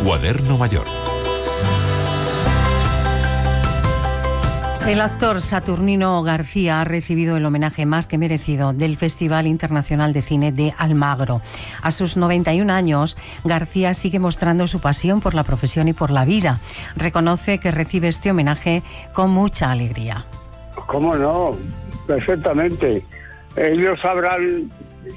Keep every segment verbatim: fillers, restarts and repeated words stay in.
Cuaderno Mayor. El actor Saturnino García ha recibido el homenaje más que merecido del Festival Internacional de Cine de Almagro. A sus noventa y un años, García sigue mostrando su pasión por la profesión y por la vida. Reconoce que recibe este homenaje con mucha alegría. ¿Cómo no? Perfectamente. Ellos habrán,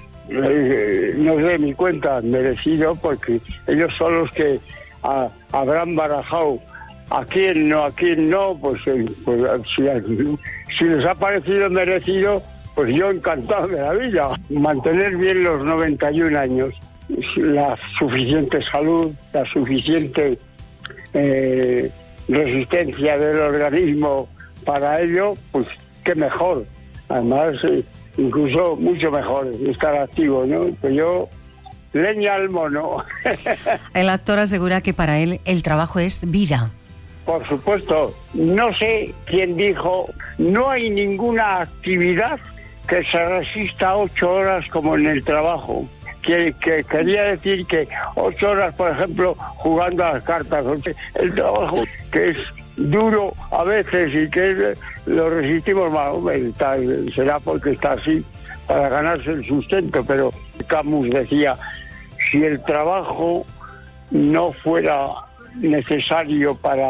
eh, no sé, mi cuenta, merecido, porque ellos son los que a, habrán barajado a quién no, a quién no, pues, eh, pues si, si les ha parecido merecido, pues yo encantado de la vida. Mantener bien los noventa y un años, la suficiente salud, la suficiente eh, resistencia del organismo para ello, pues qué mejor. Además, eh, incluso mucho mejor estar activo, ¿no? Pues yo, leña al mono. El actor asegura que para él el trabajo es vida. Por supuesto, no sé quién dijo, no hay ninguna actividad que se resista a ocho horas como en el trabajo. Que, que quería decir que ocho horas, por ejemplo, jugando a las cartas. El trabajo que es duro a veces y que es, lo resistimos más. Está, será porque está así para ganarse el sustento, pero Camus decía, si el trabajo no fuera necesario para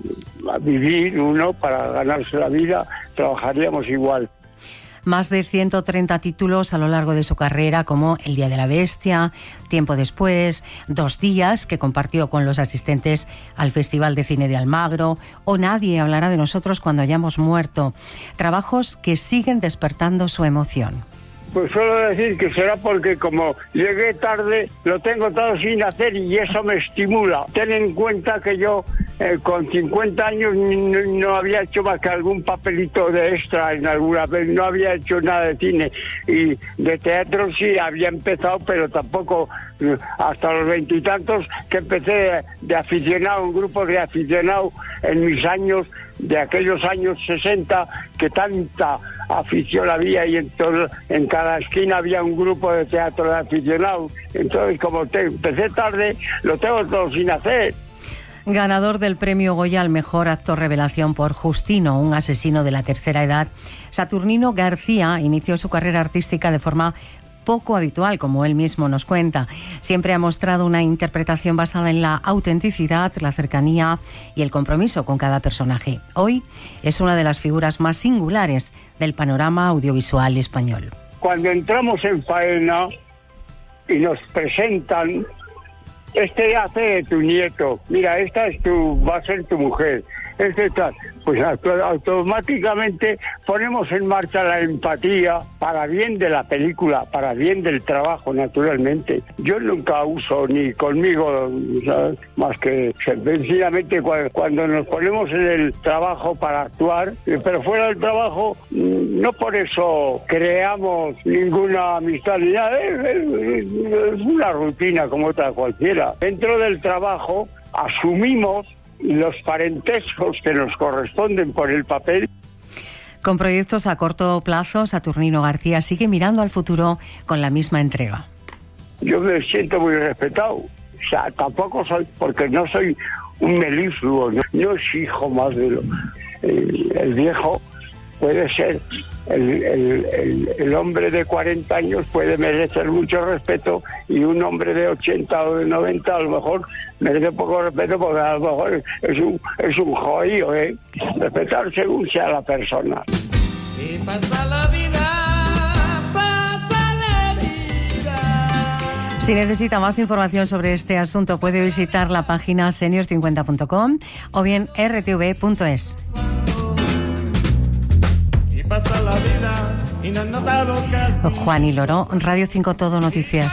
vivir uno, para ganarse la vida, trabajaríamos igual. Más de ciento treinta títulos a lo largo de su carrera, como El Día de la Bestia, Tiempo después, Dos días, que compartió con los asistentes al Festival de Cine de Almagro, o Nadie hablará de nosotros cuando hayamos muerto. Trabajos que siguen despertando su emoción. Pues suelo decir que será porque como llegué tarde, lo tengo todo sin hacer y eso me estimula. Ten en cuenta que yo eh, con cincuenta años no, no había hecho más que algún papelito de extra en alguna vez, no había hecho nada de cine y de teatro sí había empezado, pero tampoco eh, hasta los veintitantos que empecé de, de aficionado, un grupo de aficionados en mis años, de aquellos años sesenta, que tanta afición había y en, todo, en cada esquina había un grupo de teatro de aficionados. Entonces, como te, empecé tarde, lo tengo todo sin hacer. Ganador del premio Goya al mejor actor revelación por Justino, un asesino de la tercera edad, Saturnino García inició su carrera artística de forma poco habitual, como él mismo nos cuenta. Siempre ha mostrado una interpretación basada en la autenticidad, la cercanía y el compromiso con cada personaje. Hoy es una de las figuras más singulares del panorama audiovisual español. Cuando entramos en faena y nos presentan, este hace de tu nieto, mira, esta es tu, va a ser tu mujer, este tal, pues automáticamente ponemos en marcha la empatía para bien de la película, para bien del trabajo, naturalmente. Yo nunca uso ni conmigo, ¿sabes? Más que sencillamente cuando nos ponemos en el trabajo para actuar, pero fuera del trabajo, no por eso creamos ninguna amistad ni nada, es, es, es una rutina como otra cualquiera. Dentro del trabajo asumimos los parentescos que nos corresponden por el papel. Con proyectos a corto plazo, Saturnino García sigue mirando al futuro con la misma entrega. Yo me siento muy respetado. O sea, tampoco soy, porque no soy un melifluo, no, no exijo más de lo... El, el viejo puede ser, el, el, el, el hombre de cuarenta años puede merecer mucho respeto y un hombre de ochenta o de noventa a lo mejor merece poco respeto porque a lo mejor es un, es un jodido, ¿eh? Respetar según sea la persona. Y pasa la vida, pasa la vida. Si necesita más información sobre este asunto puede visitar la página senior cincuenta punto com o bien r t v punto es. Pasa la vida y no han notado que... Juan y Loro, Radio cinco Todo Noticias.